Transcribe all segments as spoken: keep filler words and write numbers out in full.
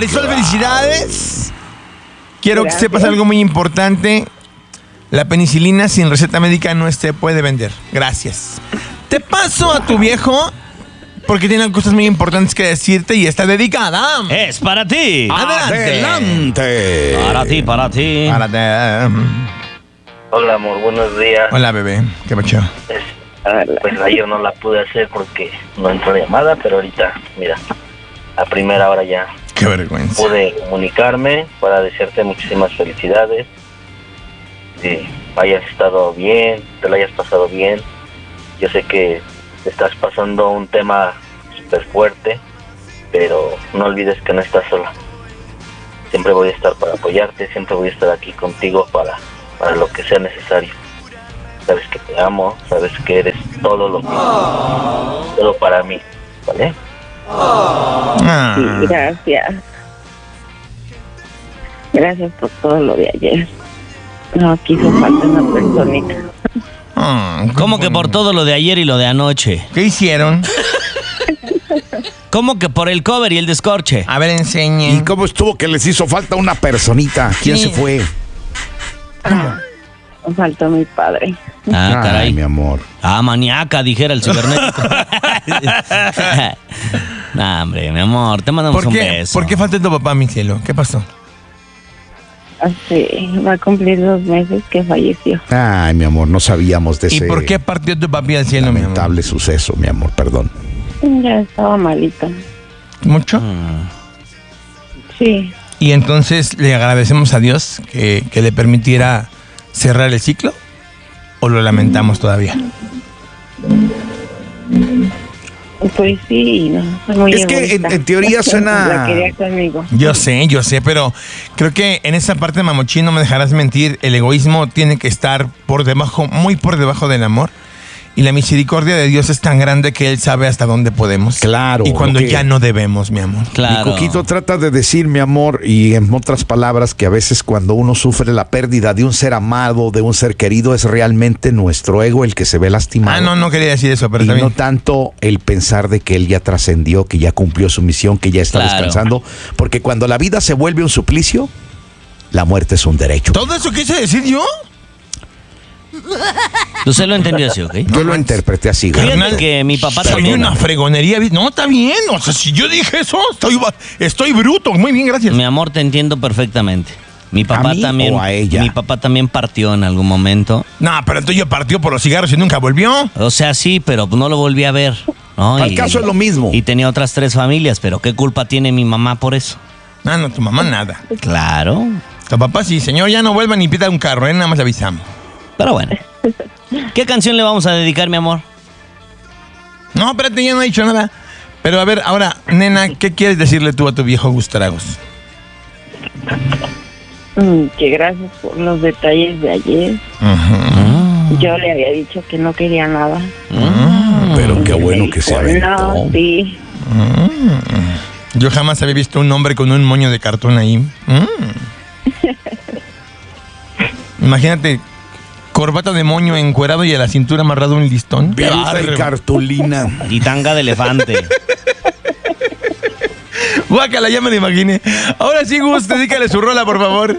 Marisol, felicidades. Quiero Gracias. que sepas algo muy importante. La penicilina sin receta médica no se puede vender. Gracias. Te paso a tu viejo porque tiene cosas muy importantes que decirte y está dedicada. Es para ti. Adelante. Adelante. Para ti, para ti. Párate. Hola, amor, buenos días. Hola, bebé. ¿Qué pacho? Es- Pues ayer no la pude hacer porque no entró llamada, pero ahorita, mira, a primera hora ya Qué vergüenza. pude comunicarme para desearte muchísimas felicidades. Que hayas estado bien, te la hayas pasado bien. Yo sé que estás pasando un tema súper fuerte, pero no olvides que no estás sola. Siempre voy a estar para apoyarte, siempre voy a estar aquí contigo para, para lo que sea necesario. Sabes que te amo, sabes que eres todo lo mío, todo para mí, ¿vale? Ah. Sí, gracias. Gracias por todo lo de ayer. No, aquí hizo falta una personita. Ah, ¿Cómo que por todo lo de ayer y lo de anoche? ¿Qué hicieron? ¿Cómo que por el cover y el descorche? A ver, enseñen. ¿Y cómo estuvo que les hizo falta una personita? ¿Quién Sí. se fue? Faltó mi padre. Ah, Ay, caray. mi amor. Ah, maníaca, dijera el cibernético. Nah, hombre, mi amor, te mandamos ¿Por un qué, beso. ¿Por qué falta tu papá, mi cielo? ¿Qué pasó? Hace, va a cumplir dos meses que falleció. Ay, mi amor, no sabíamos de ¿Y ese por qué partió tu papi al cielo, mi amor? lamentable suceso, mi amor, perdón. Ya estaba malito. ¿Mucho? Mm. Sí, Y entonces le agradecemos a Dios que, que le permitiera cerrar el ciclo, ¿o lo lamentamos todavía? pues sí, no, soy muy Es que en- egoísta. en teoría suena- La quería conmigo. Yo sé, yo sé, pero creo que en esa parte, Mamochín, no me dejarás mentir, el egoísmo tiene que estar por debajo, muy por debajo del amor. Y la misericordia de Dios es tan grande que Él sabe hasta dónde podemos. Claro, Y cuando lo que- ya no debemos, mi amor. Claro. Y Coquito trata de decir, mi amor, y en otras palabras, que a veces cuando uno sufre la pérdida de un ser amado, de un ser querido, es realmente nuestro ego el que se ve lastimado. Ah, no, no quería decir eso, pero y está no bien. tanto el pensar de que él ya trascendió, que ya cumplió su misión, que ya está Claro. descansando. Porque cuando la vida se vuelve un suplicio, la muerte es un derecho. ¿Todo eso quise decir yo? Usted lo entendió así, ¿ok? Yo lo interpreté así, güey. Fíjate Carnal, que mi papá Soy también. una fregonería. No, está bien. O sea, si yo dije eso, estoy, ba- estoy bruto. Muy bien, gracias. Mi amor, te entiendo perfectamente. Mi papá ¿A mí también. o a ella? Mi papá también partió en algún momento. No, pero entonces yo partió por los cigarros y nunca volvió. O sea, sí, pero no lo volví a ver. ¿no? Al Y- caso es lo mismo. Y tenía otras tres familias, pero ¿qué culpa tiene mi mamá por eso? No, no, tu mamá nada. Claro. Tu papá sí, señor, ya no vuelva ni pida un carro, ¿eh? Nada más le avisamos. Pero bueno. ¿Qué canción le vamos a dedicar, mi amor? No, espérate, ya no he dicho nada. Pero a ver, ahora, nena, ¿qué quieres decirle tú a tu viejo Gustragos? Mm, que gracias por los detalles de ayer. Yo le había dicho que no quería nada. Pero qué bueno que se Dijo, aventó. No, sí. Yo jamás había visto un hombre con un moño de cartón ahí. Mm. Imagínate, corbata de moño encuerado y a la cintura amarrado un listón. Qué Pelusa y bárbaro. cartulina. Y tanga de elefante. Guácala, ya me lo imaginé. Ahora sí, Gus, dedícale su rola, por favor.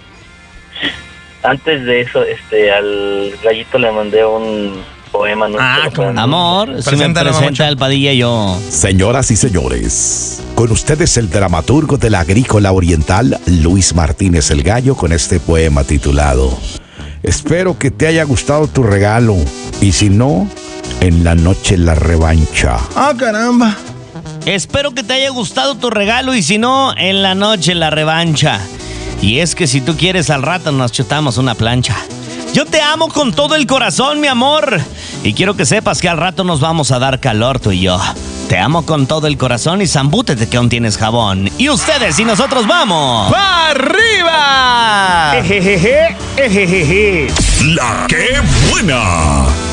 Antes de eso, este, al gallito le mandé un poema. No Ah, sé si lo cómo pueden- Amor, si me Preséntalo, presenta Mamucho. el Padilla, yo. Señoras y señores, con ustedes el dramaturgo de la Agrícola Oriental, Luis Martínez el Gallo, con este poema titulado Espero que te haya gustado tu regalo, y si no, en la noche la revancha. Ah, caramba. Espero que te haya gustado tu regalo y si no, en la noche la revancha. Y es que si tú quieres al rato nos chutamos una plancha. Yo te amo con todo el corazón, mi amor. Y quiero que sepas que al rato nos vamos a dar calor tú y yo. Te amo con todo el corazón y zambútete que aún tienes jabón. Y ustedes y nosotros vamos. ¡Pa' arriba! La que buena.